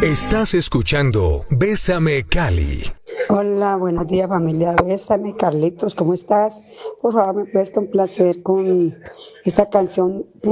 Estás escuchando Bésame Cali. Hola, buenos días familia. Bésame, Carlitos, ¿cómo estás? Por favor, me puedes complacer con esta canción